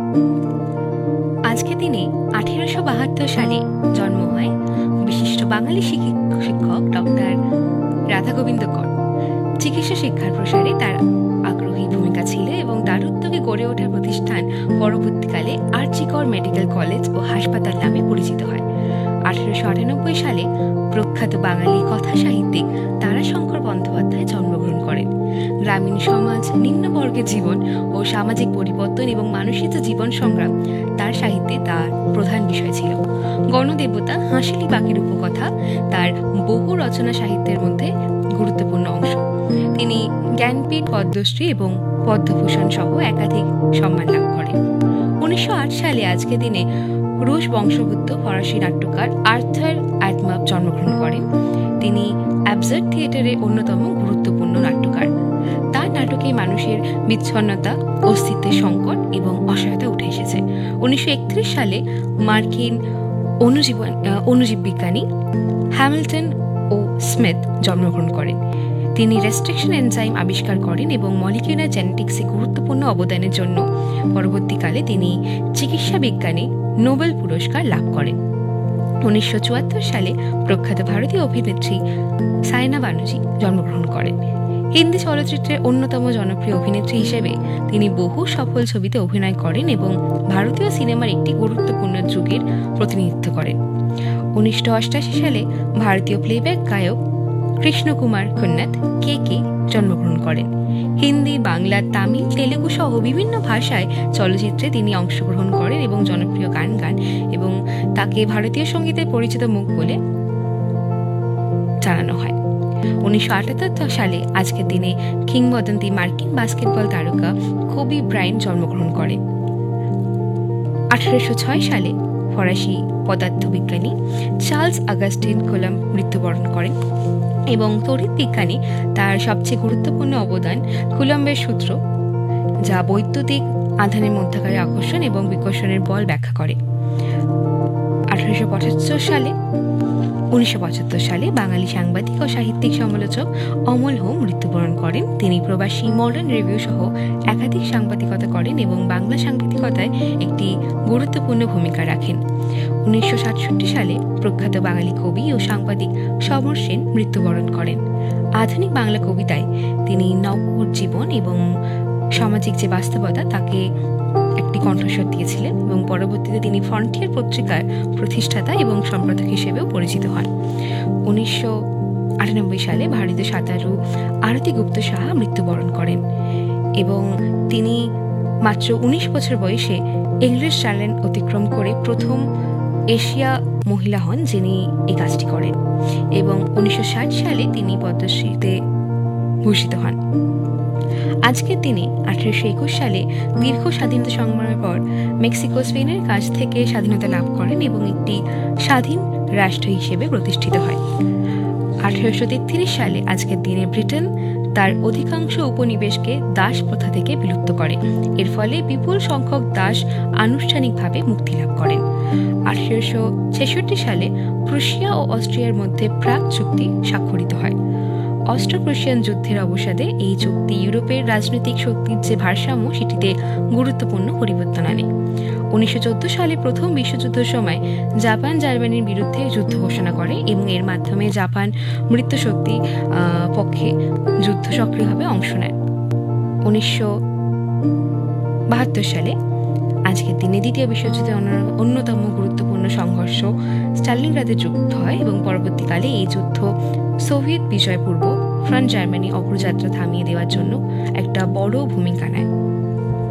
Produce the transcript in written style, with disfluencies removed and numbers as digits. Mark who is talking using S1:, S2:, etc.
S1: আজকে দিনে 1872 সালে জন্ম হয় বিশিষ্ট বাঙালি শিক্ষক ডক্টর রাধাগোবিন্দ কর। চিকিৎসা শিক্ষার প্রসারে তার আগ্রহী ভূমিকা ছিল এবং তার উদ্যোগে গড়ে ওঠা প্রতিষ্ঠান পরবর্তীকালে আরজি কর মেডিকেল কলেজ ও হাসপাতাল নামে পরিচিত হয়। 1898 সালে প্রখ্যাত বাঙালি কথা সাহিত্যিক তারাশঙ্কর বন্দ্যোপাধ্যায় জন্মগ্রহণ করেন। গ্রামীণ সমাজ, নিম্নবর্গের জীবন ও সামাজিক পরিবর্তন এবং মানসিক জীবন সংগ্রাম তার সাহিত্যে তার প্রধান বিষয় ছিল। গণদেবতা, হাঁসিলি বাঁকের উপকথা তার বহু রচনা সাহিত্যের মধ্যে গুরুত্বপূর্ণ অংশ। তিনি জ্ঞানপীঠ, পদ্মশ্রী এবং পদ্মভূষণ সহ একাধিক সম্মান লাভ করেন। 1908 সালে আজকে দিনে রুশ বংশোদ্ভূত ফরাসি নাট্যকার আর্থার অ্যাডমাপ জন্মগ্রহণ করেন। তিনি অ্যাবসার্ড থিয়েটারের অন্যতম গুরুত্বপূর্ণ নাট্যকার। তার নাটকে মানুষের বিচ্ছন্নতা, অস্তিত্বের সংকট এবং অসহায়তা উঠে এসেছে। 1931 সালে মার্কিন অণুজীব বিজ্ঞানী হ্যামিল্টন ও স্মিথ জন্মগ্রহণ করেন। তিনি রেস্ট্রিকশন এনজাইম আবিষ্কার করেন এবং মলিকিউলার জেনেটিক্সে গুরুত্বপূর্ণ অবদানের জন্য পরবর্তীকালে তিনি চিকিৎসা বিজ্ঞানে নোবেল পুরস্কার লাভ করেন। 1974 সালে প্রখ্যাত ভারতীয় অভিনেত্রী সায়না বানুজি জন্মগ্রহণ করেন। হিন্দি চলচ্চিত্রের অন্যতম জনপ্রিয় অভিনেত্রী হিসেবে তিনি বহু সফল ছবিতে অভিনয় করেন এবং ভারতীয় সিনেমার একটি গুরুত্বপূর্ণ যুগের প্রতিনিধিত্ব করেন। 1988 সালে ভারতীয় প্লেব্যাক গায়ক কৃষ্ণ কুমার কুন্নাথ কে জন্মগ্রহণ করেন। হিন্দি, বাংলা, তামিল, তেলেগু সহ বিভিন্ন ভাষায় চলচ্চিত্রে তিনি অংশগ্রহণ করেন এবং জনপ্রিয় গান গান এবং তাকে ভারতীয় সঙ্গীতের পরিচিত মুখ বলে জানানো হয়। 1978 সালে আজকের দিনে কিংবদন্তি মার্কিন বাস্কেটবল তারকা কোবি ব্রায়ান্ট জন্মগ্রহণ করেন। 1806 সালে ফরাসি পদার্থবিজ্ঞানী চার্লস আগাস্টিন কুলম্ব মৃত্যুবরণ করেন এবং তড়িৎ বিজ্ঞানী তার সবচেয়ে গুরুত্বপূর্ণ অবদান কুলম্বের সূত্র, যা বৈদ্যুতিক আধানের মধ্যকার আকর্ষণ এবং বিকর্ষণের বল ব্যাখ্যা করে। 1975 সালে বাঙালি সাংবাদিক ও সাহিত্যিক সমালোচক অমল হোম মৃত্যুবরণ করেন। তিনি প্রবাসী, মডার্ন রিভিউ সহ একাধিক সাংবাদিকতা করেন এবং বাংলা সাংবাদিকতায় একটি গুরুত্বপূর্ণ ভূমিকা রাখেন। 1967 সালে প্রখ্যাত বাঙালি কবি ও সাংবাদিক সমর সেন মৃত্যুবরণ করেন। আধুনিক বাংলা কবিতায় তিনি নবজীবন এবং সামাজিক যে বাস্তবতা তাকে একটি কণ্ঠস্বর দিয়েছিলেন এবং পরবর্তীতে তিনি ফ্রন্টিয়ার পত্রিকার প্রতিষ্ঠাতা এবং সম্পাদক হিসেবেও পরিচিত হন। 1998 সালে ভারতীয় সাঁতারু আরতি গুপ্ত সাহা মৃত্যুবরণ করেন এবং তিনি মাত্র 19 বছর বয়সে ইংলিশ চ্যানেল অতিক্রম করে প্রথম এশিয়া মহিলা হন যিনি এই কাজটি করেন এবং 1960 সালে তিনি পদ্মশ্রীতে ভূষিত হন। আজকের দিনে 1821 সালে দীর্ঘ স্বাধীনতা সংগ্রামের পর মেক্সিকো স্পেনের কাছ থেকে স্বাধীনতা লাভ করেন এবং একটি স্বাধীন রাষ্ট্র হিসেবে প্রতিষ্ঠিত হয়। 1833 সালে আজকের দিনে ব্রিটেন তার অধিকাংশ উপনিবেশকে দাস প্রথা থেকে বিলুপ্ত করে। এর ফলে বিপুল সংখ্যক দাস আনুষ্ঠানিকভাবে মুক্তি লাভ করেন। 1866 সালে প্রুশিয়া ও অস্ট্রিয়ার মধ্যে প্রাগ চুক্তি স্বাক্ষরিত হয়। অস্ট্রো প্রুশিয়ান যুদ্ধের অবসাদে এই চুক্তি ইউরোপের রাজনৈতিক শক্তির যে ভারসাম্য সেটিতে গুরুত্বপূর্ণ পরিবর্তন আনে। 1914 সালে প্রথম বিশ্বযুদ্ধের সময় জাপান জার্মানির বিরুদ্ধে যুদ্ধ ঘোষণা করে এবং এর মাধ্যমে জাপান মৃত্যুশক্তি পক্ষে যুদ্ধ সক্রিয়ভাবে অংশ নেয়। 1972 সালে আজকের দিনে দ্বিতীয় বিশ্বযুদ্ধের অন্যতম গুরুত্বপূর্ণ সংঘর্ষ স্টালিনগ্রাদের যুদ্ধ হয় এবং পরবর্তীকালে এই যুদ্ধ সোভিয়েত বিজয়পূর্ব ফ্রন্ট জার্মানি অগ্রযাত্রা থামিয়ে দেওয়ার জন্য একটা বড় ভূমিকা নেয়।